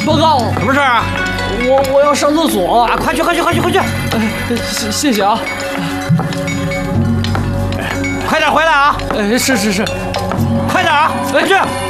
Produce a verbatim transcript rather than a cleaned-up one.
报告， 什么事啊？ 我我要上厕所啊！快去快去快去快去！ 哎，谢谢谢啊！ 快点回来啊！ 哎，是是是， 快点啊！快去！